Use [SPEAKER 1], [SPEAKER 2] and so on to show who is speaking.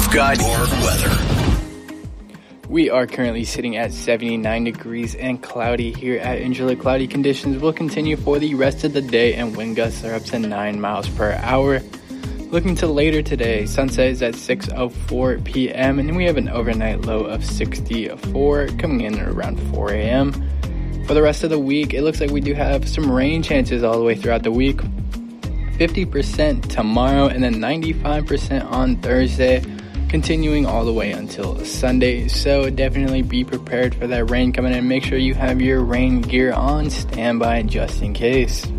[SPEAKER 1] We've got your weather.
[SPEAKER 2] We are currently sitting at 79 degrees and cloudy here at Angela. Cloudy conditions will continue for the rest of the day and wind gusts are up to 9 miles per hour. Looking to later today, sunset is at 6:04 p.m. and we have an overnight low of 64 coming in at around 4 a.m. For the rest of the week, it looks like we do have some rain chances all the way throughout the week. 50% tomorrow and then 95% on Thursday, continuing all the way until Sunday. So definitely be prepared for that rain coming in. Make sure you have your rain gear on standby just in case.